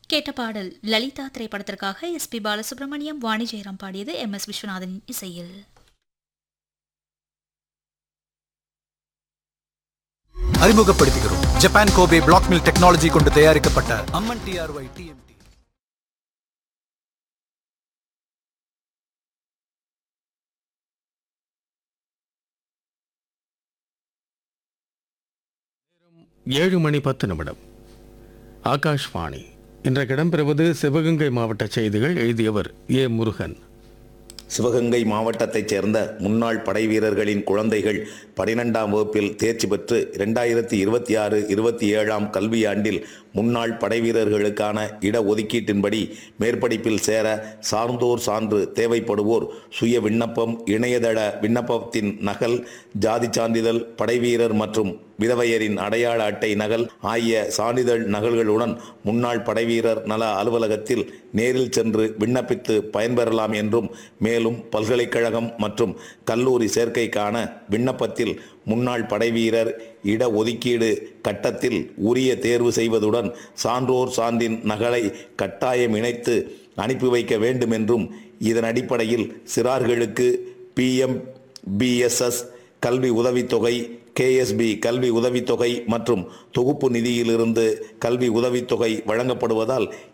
கேட்ட பாடல் லலிதா திரைப்படத்திற்காக எஸ்.பி. பாலசுப்ரமணியம், வாணி ஜெயராம் பாடியது, எம்.எஸ். விஸ்வநாதனின் இசையில். அறிமுகப்படுத்துகிறோம் Japan Kobe black mill technology கொண்டு தயாரிக்கப்பட்ட அம்மன் டிஆர்ஒய் டிஎம்டி. ஏழு மணி 10 ஆகாஷ்வாணி. இன்றைக்கு இடம்பெறுவது சிவகங்கை மாவட்ட செய்திகள். எழுதியவர் ஏ. முருகன். சிவகங்கை மாவட்டத்தைச் சேர்ந்த முன்னாள் படை வீரர்களின் குழந்தைகள் 12ஆம் வகுப்பில் தேர்ச்சி பெற்று 2026-27 கல்வியாண்டில் முன்னாள் படை வீரர்களுக்கான இடஒதுக்கீட்டின்படி மேற்படிப்பில் சேர சார்ந்தோர் சான்று தேவைப்படுவோர் சுய விண்ணப்பம், இணையதள விண்ணப்பத்தின் நகல், ஜாதி சான்றிதழ், படைவீரர் மற்றும் விதவையரின் அடையாள அட்டை நகல் ஆகிய சான்றிதழ் நகல்களுடன் முன்னாள் படைவீரர் நல அலுவலகத்தில் நேரில் சென்று விண்ணப்பித்து பயன்பெறலாம் என்றும், மேலும் பல்கலைக்கழகம் மற்றும் கல்லூரி சேர்க்கைக்கான விண்ணப்பத்தில் முன்னாள் படைவீரர் இடஒதுக்கீடு கட்டத்தில் உரிய தேர்வு செய்வதுடன் சான்றோர் சான்றின் நகலை கட்டாயம் இணைத்து அனுப்பி வைக்க வேண்டும் என்றும், இதன் அடிப்படையில் சிறார்களுக்கு PMBSS கல்வி உதவித்தொகை, KSB கல்வி உதவித்தொகை மற்றும் தொகுப்பு நிதியிலிருந்து கல்வி உதவித்தொகை வழங்கப்படுவதால்